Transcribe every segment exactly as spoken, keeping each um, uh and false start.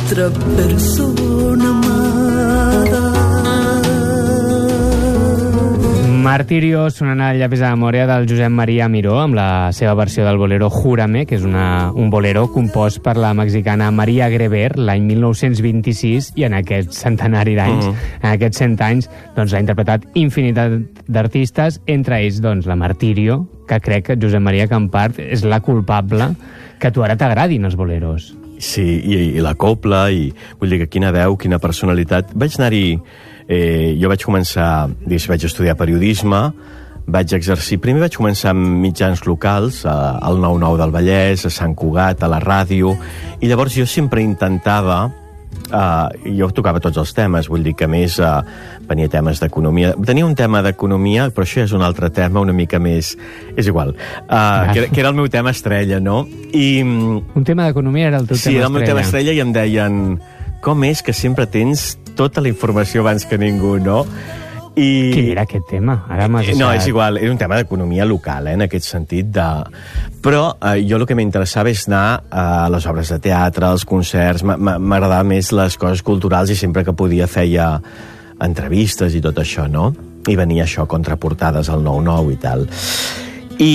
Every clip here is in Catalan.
otra persona amada. Martirio, sonant al llapis de memòria del Josep Maria Miró, amb la seva versió del bolero Júrame, que és una, un bolero compost per la mexicana Maria Greber l'any mil nou-cents vint-i-sis, i en aquest centenari d'anys, mm. en aquests cent anys, doncs ha interpretat infinitat d'artistes, entre ells doncs, la Martirio, que crec que Josep Maria Campart és la culpable que a tu ara t'agradin els boleros. Sí, i, i la copla, i vull dir que quina veu, quina personalitat. Vaig anar-hi... Eh, jo vaig començar, digués, vaig estudiar periodisme, vaig exercir... Primer vaig començar amb mitjans locals, a, al nou nou del Vallès, a Sant Cugat, a la ràdio, i llavors jo sempre intentava... Eh, jo tocava tots els temes, vull dir que a més eh, venia temes d'economia. Tenia un tema d'economia, però això és un altre tema una mica més... És igual. Eh, que, que era el meu tema estrella, no? I, un tema d'economia era el teu sí, tema estrella. Sí, era el meu tema estrella, i em deien... Com és que sempre tens tota la informació abans que ningú, no? I... Quin era aquest tema? Ara m'has deixat... No, és igual, era un tema d'economia local, eh, en aquest sentit de... Però eh, jo el que m'interessava és anar a les obres de teatre, als concerts, m'agradava més les coses culturals, i sempre que podia feia entrevistes i tot això, no? I venia això, contraportades al nou nou i tal. I,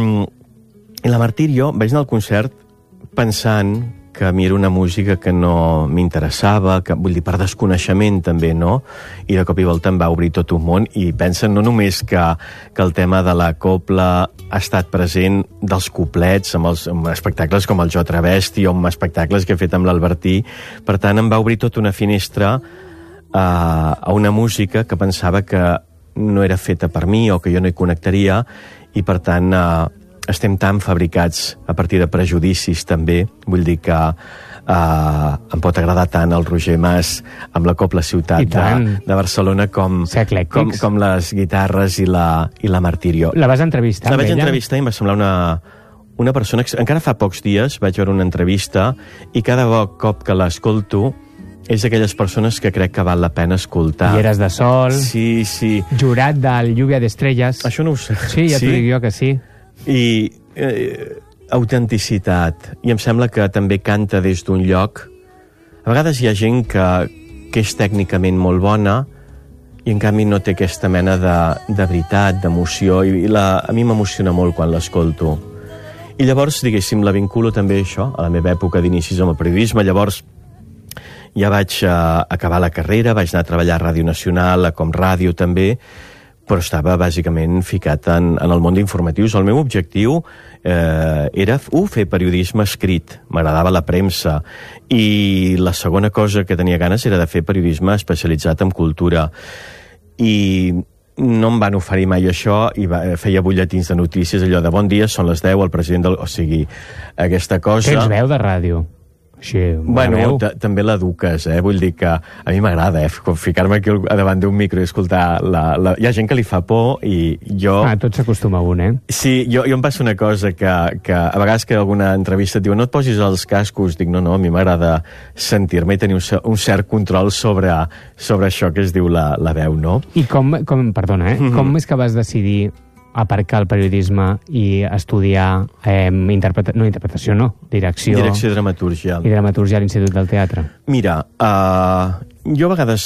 i la Martirio, vaig anar al concert pensant que a mi era una música que no m'interessava, que vull dir, per desconeixement també, no? I de cop i volta em va obrir tot un món, i pensen no només que, que el tema de la copla ha estat present dels coplets, amb, els, amb espectacles com el Jo Travesti, o amb espectacles que he fet amb l'Albertí. Per tant, em va obrir tota una finestra a, a una música que pensava que no era feta per mi, o que jo no hi connectaria, i per tant... A, estem tan fabricats a partir de prejudicis també, vull dir que eh, em pot agradar tant el Roger Mas amb la Copla Ciutat de, de Barcelona com, com, com les guitarres i la, i la Martirio. La vas entrevistar? La vaig entrevistar i em va semblar una, una persona... Encara fa pocs dies vaig veure una entrevista, i cada cop que l'escolto és d'aquelles persones que crec que val la pena escoltar. Lleres de sol, sí, sí. Jurat del Lluvia d'Estrelles. Això no ho sé. Sí, ja sí? T'ho dic jo que sí. I eh, autenticitat, i em sembla que també canta des d'un lloc. A vegades hi ha gent que, que és tècnicament molt bona, i en canvi no té aquesta mena de, de veritat, d'emoció, i la, a mi m'emociona molt quan l'escolto. I llavors, diguéssim, la vinculo també a això, a la meva època d'inicis amb el periodisme. Llavors ja vaig eh, acabar la carrera, vaig anar a treballar a Ràdio Nacional, a Com Ràdio també, però estava bàsicament ficat en, en el món d'informatius. El meu objectiu eh, era uh, fer periodisme escrit, m'agradava la premsa, i la segona cosa que tenia ganes era de fer periodisme especialitzat en cultura. I no em van oferir mai això, i va, feia butlletins de notícies, allò de bon dia, són les deu, el president del... O sigui, aquesta cosa... Tens veu de ràdio? Així, bueno, també l'eduques, eh? Vull dir que a mi m'agrada, eh? Ficar-me aquí davant d'un micro i escoltar... La, la... Hi ha gent que li fa por, i jo... Ah, tot s'acostuma a un, eh? Sí, jo, jo em passa una cosa, que, que a vegades que alguna entrevista et diu no et posis els cascos, dic no, no, a mi m'agrada sentir-me i tenir un, un cert control sobre, sobre això que es diu la, la veu, no? I com, com perdona, eh? Mm-hmm. Com és que vas decidir aparcar el periodisme i estudiar eh, interpreta... no, interpretació, no, direcció... Direcció i dramatúrgia. I dramatúrgia a l'Institut del Teatre. Mira, uh, jo a vegades...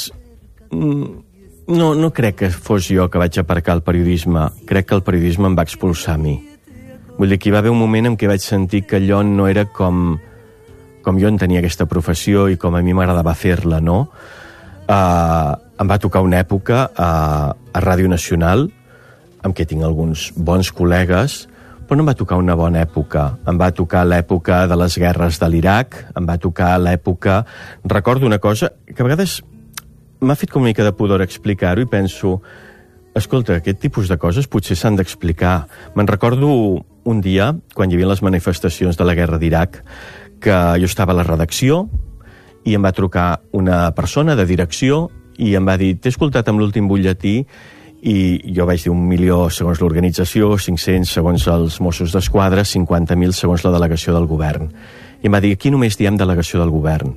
No, no crec que fos jo que vaig aparcar el periodisme. Crec que el periodisme em va expulsar a mi. Vull dir que hi va haver un moment en què vaig sentir que allò no era com, com jo en tenia aquesta professió i com a mi m'agradava fer-la, no? Uh, em va tocar una època uh, a Ràdio Nacional, amb què tinc alguns bons col·legues, però no em va tocar una bona època. Em va tocar l'època de les guerres de l'Iraq, em va tocar l'època... Recordo una cosa que a vegades m'ha fet com una mica de pudor explicar-ho, i penso, escolta, aquest tipus de coses potser s'han d'explicar. Me'n recordo un dia, quan hi havia les manifestacions de la guerra d'Iraq, que jo estava a la redacció, i em va trucar una persona de direcció, i em va dir, t'he escoltat amb l'últim butlletí, i jo vaig dir un milió segons l'organització, cinc-cents segons els Mossos d'Esquadra, cinquanta mil segons la delegació del govern. I em va dir, aquí només diem delegació del govern.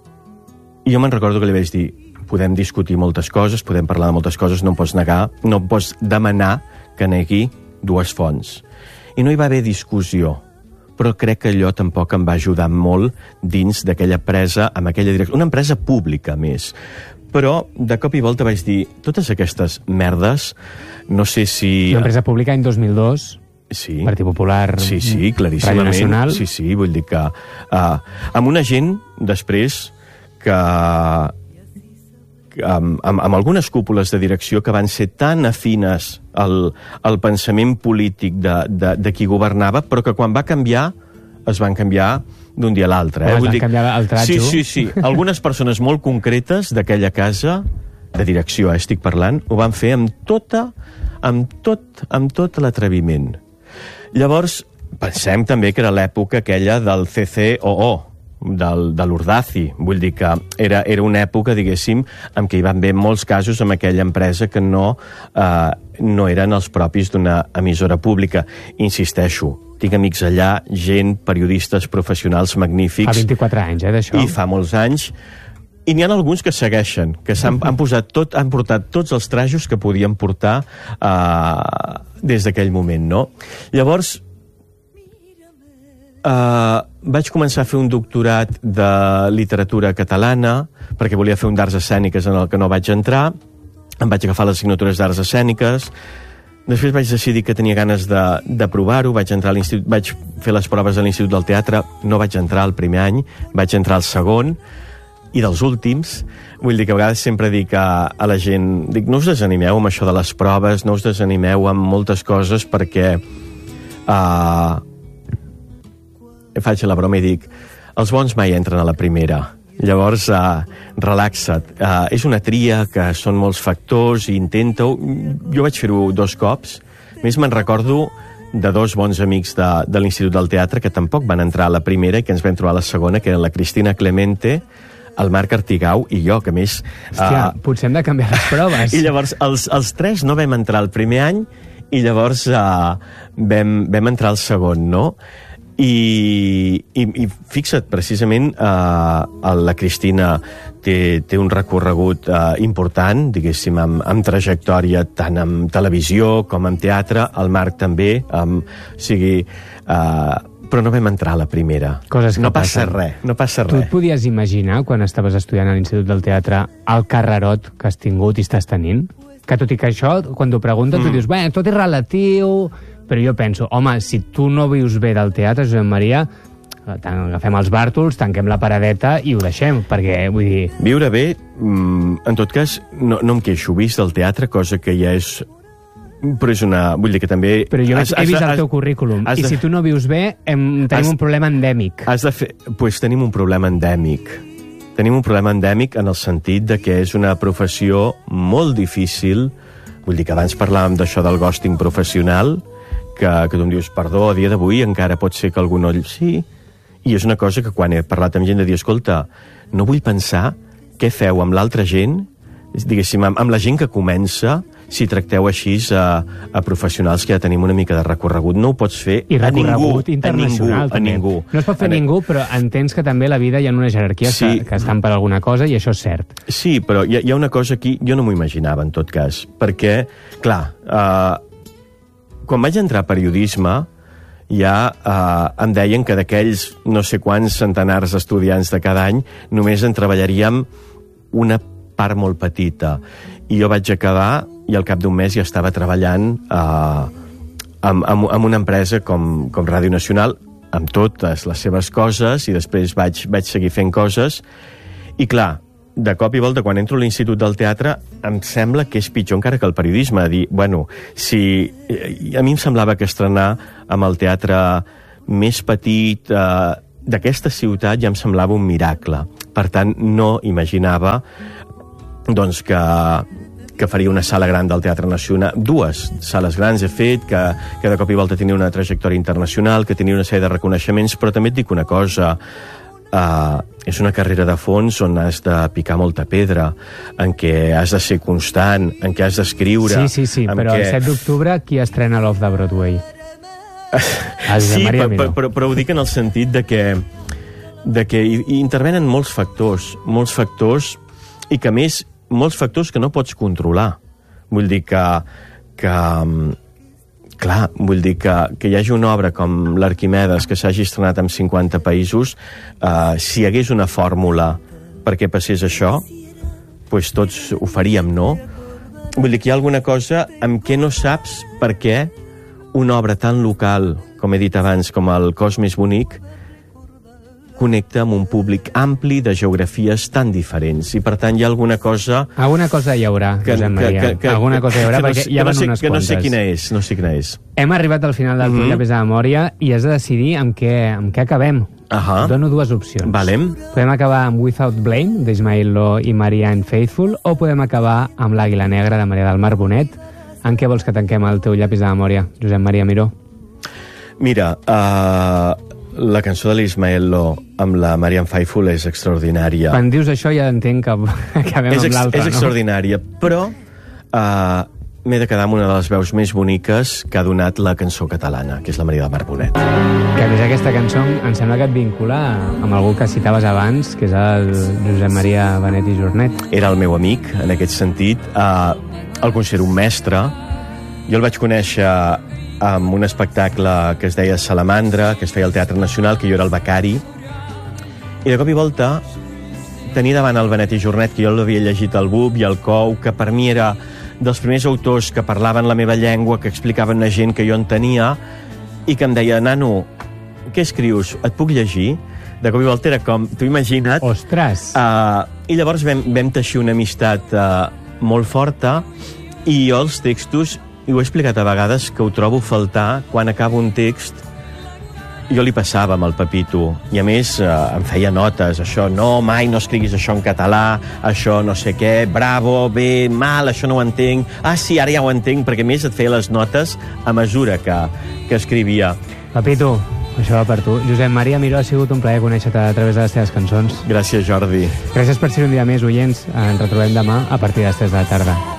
I jo me'n recordo que li vaig dir, podem discutir moltes coses, podem parlar de moltes coses, no em pots negar, no em pots demanar que negui dues fonts. I no hi va haver discussió, però crec que allò tampoc em va ajudar molt dins d'aquella empresa, amb aquella direcció. Una empresa pública, a més. Però, de cop i volta vaig dir, totes aquestes merdes, no sé si... Una empresa pública any dos mil dos... Sí. Partit Popular, sí, sí, claríssimament. Radio Nacional. Sí, sí, vull dir que... Uh, amb una gent, després, que... Amb, amb, amb algunes cúpules de direcció que van ser tan afines al, al pensament polític de, de, de qui governava, però que quan va canviar, es van canviar d'un dia a l'altre. Eh? Es Vull van dir... canviar el tratxo. Sí, sí, sí. Algunes persones molt concretes d'aquella casa, de direcció, eh, estic parlant, ho van fer amb tota, amb tot, amb tot l'atreviment. Llavors, pensem també que era l'època aquella del C C O O, del, de l'Urdaci. Vull dir que era, era una època, diguéssim, en què hi van haver molts casos amb aquella empresa que no, eh, no eren els propis d'una emissora pública. Insisteixo, tinc amics allà, gent, periodistes professionals magnífics. Fa vint-i-quatre anys, eh, d'això. I fa molts anys. I n'hi ha alguns que segueixen, que s'han han posat tot, han portat tots els trajos que podien portar eh, des d'aquell moment, no? Llavors, Uh, vaig començar a fer un doctorat de literatura catalana, perquè volia fer un d'arts escèniques en el que no vaig entrar. Em vaig agafar les assignatures d'arts escèniques. Després vaig decidir que tenia ganes de, de provar-ho. Vaig entrar a l'institut, vaig fer les proves a l'Institut del Teatre. No vaig entrar el primer any, vaig entrar el segon. I dels últims, vull dir que a vegades sempre dic a, a la gent, dic, no us desanimeu amb això de les proves, no us desanimeu amb moltes coses, perquè... Uh, faig la broma i dic, els bons mai entren a la primera. Llavors, uh, relaxa't. Uh, és una tria que són molts factors i intenta-ho. Jo vaig fer-ho dos cops. A més, me'n recordo de dos bons amics de, de l'Institut del Teatre que tampoc van entrar a la primera i que ens vam trobar a la segona, que eren la Cristina Clemente, el Marc Artigau i jo, que a més... Hòstia, uh, potser hem de canviar les proves. I llavors, els, els tres no vam entrar el primer any i llavors uh, vam, vam entrar el segon, no? I, i, i fixa't, precisament eh, la Cristina té, té un recorregut eh, important, diguéssim, amb, amb trajectòria tant en televisió com en teatre, el Marc també, amb, o sigui, eh, però no vam entrar a la primera. Coses que no passa passen. res, no passa Tu res. et podies imaginar, quan estaves estudiant a l'Institut del Teatre, el carrerot que has tingut i estàs tenint? Que tot i que això, quan t'ho pregunten, mm. tu dius, bé, tot és relatiu... Però jo penso, home, si tu no vius bé del teatre, Josep Maria, agafem els bàrtols, tanquem la paradeta i ho deixem, perquè, vull dir... Viure bé, en tot cas, no, no em queixo, vist del teatre, cosa que ja és... Però és una... Vull dir que també... Però jo has, he vist has, el teu currículum, i de, si tu no vius bé, hem, tenim has, un problema endèmic. Has de fer... Pues tenim un problema endèmic. Tenim un problema endèmic en el sentit de que és una professió molt difícil. Vull dir que abans parlàvem d'això del ghosting professional, que, que tu em dius, perdó, a dia d'avui encara pot ser que algú no... Sí, i és una cosa que quan he parlat amb gent de dir, escolta, no vull pensar què feu amb l'altra gent, diguéssim, amb, amb la gent que comença, si tracteu així a, a professionals que ja tenim una mica de recorregut. No ho pots fer I a ningú. recorregut internacional, a ningú, també. A ningú. No es pot fer a ningú, però entens que també a la vida hi ha una jerarquia sí. que, que estan per alguna cosa, i això és cert. Sí, però hi ha, hi ha una cosa aquí, jo no m'ho imaginava, en tot cas, perquè, clar, eh, quan vaig entrar a periodisme, ja eh, em deien que d'aquells no sé quants centenars d'estudiants de cada any, només en treballaríem una part molt petita. I jo vaig acabar, i al cap d'un mes ja estava treballant eh, amb, amb, amb una empresa com, com Ràdio Nacional, amb totes les seves coses, i després vaig, vaig seguir fent coses. I clar, de cop i volta, quan entro a l'Institut del Teatre, em sembla que és pitjor encara que el periodisme. Dir, bueno, si... A mi em semblava que estrenar amb el teatre més petit eh, d'aquesta ciutat ja em semblava un miracle. Per tant, no imaginava doncs, que, que faria una sala gran del Teatre Nacional. Dues sales grans he fet, que, que de cop i volta tenia una trajectòria internacional, que tenia una sèrie de reconeixements, però també et dic una cosa... Uh, és una carrera de fons on has de picar molta pedra, en què has de ser constant, en què has d'escriure... Sí, sí, sí, però què... el set d'octubre qui estrena l'Off de Broadway? Sí, però, però, però, però ho dic en el sentit de que, de que hi, hi intervenen molts factors, molts factors, i que a més, molts factors que no pots controlar. Vull dir que, que, clar, vull dir que, que hi hagi una obra com l'Arquimedes que s'hagi estrenat en cinquanta països, eh, si hi hagués una fórmula perquè passés això, doncs tots ho faríem, no? Vull dir que hi ha alguna cosa amb què no saps per què una obra tan local, com he dit abans, com el Cos més bonic, connecta amb un públic ampli de geografies tan diferents. I, per tant, hi ha alguna cosa... Alguna cosa hi haurà, que, Josep Maria. Que, que, alguna cosa hi haurà, que perquè no, hi ha no sé, unes que no quantes. sé quina és, no sé quina és. Hem arribat al final del Mhm. Llapis de memòria i has de decidir amb què, amb què acabem. Ahà. Et dono dues opcions. Valem. Podem acabar amb Without Blame, d'Ismael Lo i Marianne Faithfull, o podem acabar amb L'Àguila Negra, de Maria del Mar Bonet. En què vols que tanquem el teu llapis de memòria, Josep Maria Miró? Mira, uh, la cançó de l'Ismael Lo amb la Marianne Faithfull és extraordinària. Quan dius això ja entenc que acabem és amb l'altra, és no? extraordinària, però uh, m'he de quedar amb una de les veus més boniques que ha donat la cançó catalana, que és la Maria del Mar Bonet. Que a més aquesta cançó em sembla que et vincula amb algú que citaves abans, que és el Josep Maria Benet i Jornet. Era el meu amic, en aquest sentit. Uh, el considero un mestre. Jo el vaig conèixer amb un espectacle que es deia Salamandra, que es feia al Teatre Nacional, que jo era el becari. I de cop i volta tenir davant el Benet i Jornet, que jo l'havia llegit al B U B i al C O U, que per mi era dels primers autors que parlaven la meva llengua, que explicaven a gent que jo entenia, i que em deia, nano, què escrius? Et puc llegir? De cop i volta era com, t'ho imagina't? Ostres! Uh, I llavors vam, vam teixir una amistat uh, molt forta, i jo els textos, i ho he explicat a vegades, que ho trobo a faltar quan acabo un text. Jo li passava amb el Pepito, i a més eh, em feia notes, això no, mai no escriguis això en català, això no sé què, bravo, bé, mal, això no ho entenc, ah sí, ara ja ho entenc, perquè a més et feia les notes a mesura que, que escrivia. Pepito, això va per tu. Josep Maria Miró, ha sigut un plaer conèixer-te a través de les teves cançons. Gràcies, Jordi. Gràcies per ser un dia més, oients. Ens retrobem demà a partir de les tres de la tarda.